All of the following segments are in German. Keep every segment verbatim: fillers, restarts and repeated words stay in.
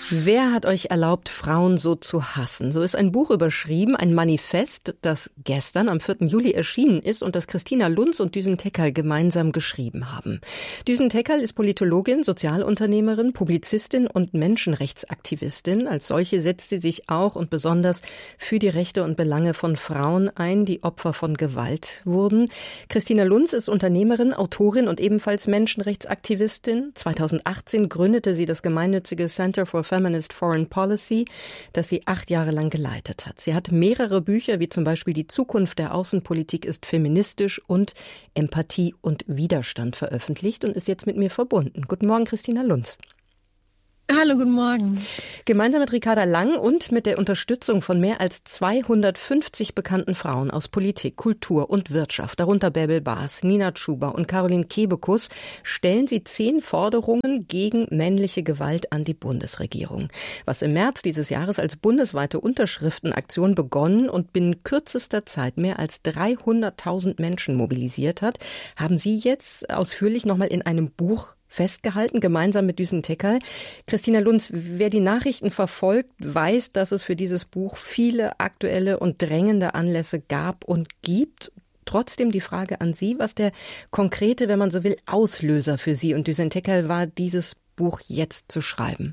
Wer hat euch erlaubt, Frauen so zu hassen? So ist ein Buch überschrieben, ein Manifest, das gestern am vierten Juli erschienen ist und das Christina Lunz und Düsen Tekerl gemeinsam geschrieben haben. Düsen Tekerl ist Politologin, Sozialunternehmerin, Publizistin und Menschenrechtsaktivistin. Als solche setzt sie sich auch und besonders für die Rechte und Belange von Frauen ein, die Opfer von Gewalt wurden. Christina Lunz ist Unternehmerin, Autorin und ebenfalls Menschenrechtsaktivistin. zweitausendachtzehn gründete sie das gemeinnützige Center for Feminist Foreign Policy, das sie acht Jahre lang geleitet hat. Sie hat mehrere Bücher, wie zum Beispiel Die Zukunft der Außenpolitik ist feministisch und Empathie und Widerstand veröffentlicht und ist jetzt mit mir verbunden. Guten Morgen, Christina Lunz. Hallo, guten Morgen. Gemeinsam mit Ricarda Lang und mit der Unterstützung von mehr als zweihundertfünfzig bekannten Frauen aus Politik, Kultur und Wirtschaft, darunter Bärbel Baas, Nina Chuba und Caroline Kebekus, stellen sie zehn Forderungen gegen männliche Gewalt an die Bundesregierung. Was im März dieses Jahres als bundesweite Unterschriftenaktion begonnen und binnen kürzester Zeit mehr als dreihunderttausend Menschen mobilisiert hat, haben sie jetzt ausführlich nochmal in einem Buch festgehalten, gemeinsam mit Düsen Tekerl. Christina Lunz, wer die Nachrichten verfolgt, weiß, dass es für dieses Buch viele aktuelle und drängende Anlässe gab und gibt. Trotzdem die Frage an Sie, was der konkrete, wenn man so will, Auslöser für Sie und Düsen Tekerl war, dieses Buch jetzt zu schreiben?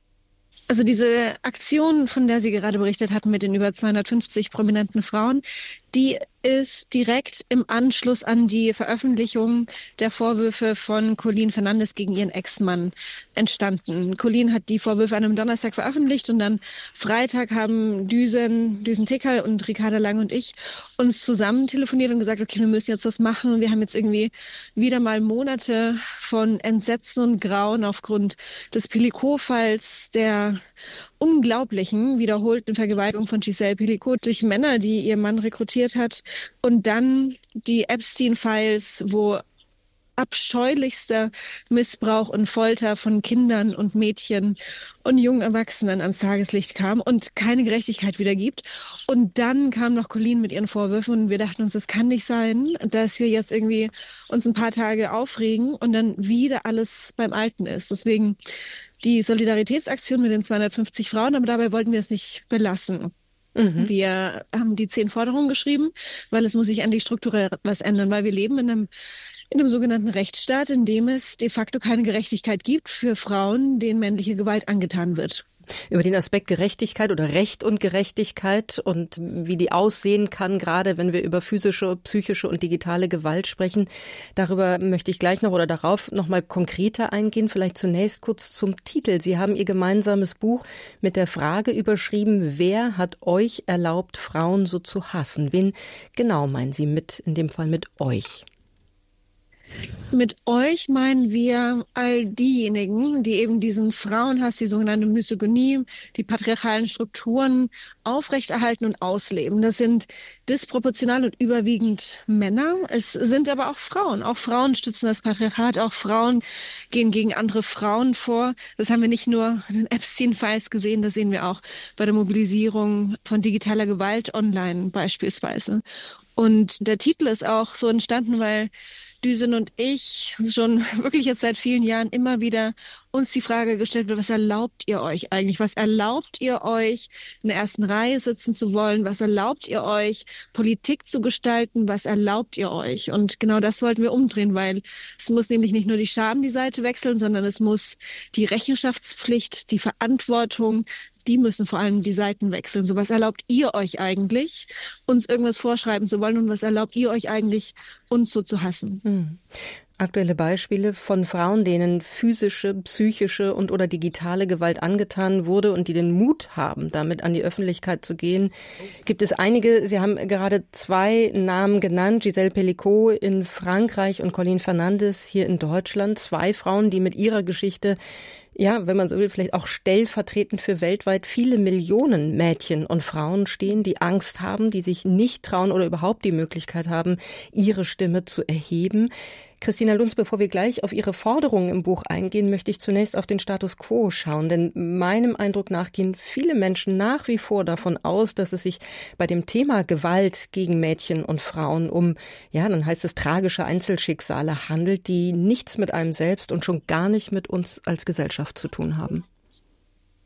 Also diese Aktion, von der Sie gerade berichtet hatten mit den über zweihundertfünfzig prominenten Frauen, die ist direkt im Anschluss an die Veröffentlichung der Vorwürfe von Colleen Fernandes gegen ihren Ex-Mann entstanden. Colleen hat die Vorwürfe an einem Donnerstag veröffentlicht und dann Freitag haben Düsen, Düsen Tekerl und Ricarda Lang und ich uns zusammen telefoniert und gesagt, okay, wir müssen jetzt was machen. Wir haben jetzt irgendwie wieder mal Monate von Entsetzen und Grauen aufgrund des Pelicot-Falls, der unglaublichen, wiederholten Vergewaltigung von Giselle Pelicot durch Männer, die ihr Mann rekrutiert hat. Und dann die Epstein-Files, wo abscheulichster Missbrauch und Folter von Kindern und Mädchen und jungen Erwachsenen ans Tageslicht kam und keine Gerechtigkeit wieder gibt. Und dann kam noch Colleen mit ihren Vorwürfen und wir dachten uns, das kann nicht sein, dass wir jetzt irgendwie uns ein paar Tage aufregen und dann wieder alles beim Alten ist. Deswegen die Solidaritätsaktion mit den zweihundertfünfzig Frauen, aber dabei wollten wir es nicht belassen. Mhm. Wir haben die zehn Forderungen geschrieben, weil es muss sich an die strukturell was ändern, weil wir leben in einem, in einem sogenannten Rechtsstaat, in dem es de facto keine Gerechtigkeit gibt für Frauen, denen männliche Gewalt angetan wird. Über den Aspekt Gerechtigkeit oder Recht und Gerechtigkeit und wie die aussehen kann, gerade wenn wir über physische, psychische und digitale Gewalt sprechen. Darüber möchte ich gleich noch oder darauf noch mal konkreter eingehen. Vielleicht zunächst kurz zum Titel. Sie haben Ihr gemeinsames Buch mit der Frage überschrieben, wer hat euch erlaubt, Frauen so zu hassen? Wen genau meinen Sie mit, in dem Fall mit euch? Mit euch meinen wir all diejenigen, die eben diesen Frauenhass, die sogenannte Misogynie, die patriarchalen Strukturen aufrechterhalten und ausleben. Das sind disproportional und überwiegend Männer. Es sind aber auch Frauen. Auch Frauen stützen das Patriarchat. Auch Frauen gehen gegen andere Frauen vor. Das haben wir nicht nur in den Epstein-Files gesehen, das sehen wir auch bei der Mobilisierung von digitaler Gewalt online beispielsweise. Und der Titel ist auch so entstanden, weil Düsen und ich schon wirklich jetzt seit vielen Jahren immer wieder uns die Frage gestellt wird, was erlaubt ihr euch eigentlich? Was erlaubt ihr euch, in der ersten Reihe sitzen zu wollen? Was erlaubt ihr euch, Politik zu gestalten? Was erlaubt ihr euch? Und genau das wollten wir umdrehen, weil es muss nämlich nicht nur die Scham die Seite wechseln, sondern es muss die Rechenschaftspflicht, die Verantwortung, die müssen vor allem die Seiten wechseln. So, was erlaubt ihr euch eigentlich, uns irgendwas vorschreiben zu wollen? Und was erlaubt ihr euch eigentlich, uns so zu hassen? Hm. Aktuelle Beispiele von Frauen, denen physische, psychische und oder digitale Gewalt angetan wurde und die den Mut haben, damit an die Öffentlichkeit zu gehen, gibt es einige. Sie haben gerade zwei Namen genannt, Giselle Pelicot in Frankreich und Colleen Fernandes hier in Deutschland. Zwei Frauen, die mit ihrer Geschichte, ja, wenn man so will, vielleicht auch stellvertretend für weltweit viele Millionen Mädchen und Frauen stehen, die Angst haben, die sich nicht trauen oder überhaupt die Möglichkeit haben, ihre Stimme zu erheben. Christina Lunz, bevor wir gleich auf Ihre Forderungen im Buch eingehen, möchte ich zunächst auf den Status quo schauen. Denn meinem Eindruck nach gehen viele Menschen nach wie vor davon aus, dass es sich bei dem Thema Gewalt gegen Mädchen und Frauen um, ja, dann heißt es tragische Einzelschicksale handelt, die nichts mit einem selbst und schon gar nicht mit uns als Gesellschaft zu tun haben.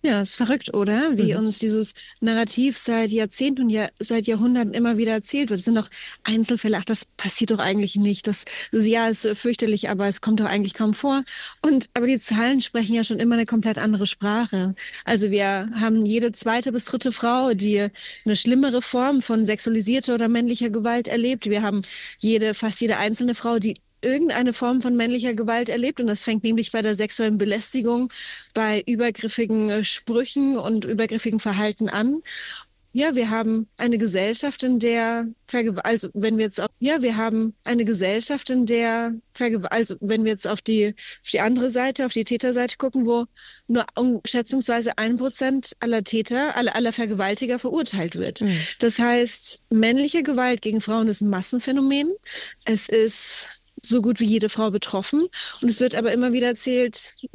Ja, ist verrückt, oder? Wie Mhm. uns dieses Narrativ seit Jahrzehnten und Jahr, seit Jahrhunderten immer wieder erzählt wird. Es sind doch Einzelfälle. Ach, das passiert doch eigentlich nicht. Das, ja, ist äh, fürchterlich, aber es kommt doch eigentlich kaum vor. Und, aber die Zahlen sprechen ja schon immer eine komplett andere Sprache. Also wir haben jede zweite bis dritte Frau, die eine schlimmere Form von sexualisierter oder männlicher Gewalt erlebt. Wir haben jede, fast jede einzelne Frau, die irgendeine Form von männlicher Gewalt erlebt. Und das fängt nämlich bei der sexuellen Belästigung, bei übergriffigen äh, Sprüchen und übergriffigen Verhalten an. Ja, wir haben eine Gesellschaft, in der Vergew also wenn wir jetzt auf, ja, wir haben eine Gesellschaft, in der Vergew also wenn wir jetzt auf die, auf die andere Seite, auf die Täterseite gucken, wo nur um, schätzungsweise ein Prozent aller Täter, aller, aller Vergewaltiger verurteilt wird. Mhm. Das heißt, männliche Gewalt gegen Frauen ist ein Massenphänomen. Es ist so gut wie jede Frau betroffen. Und es wird aber immer wieder erzählt,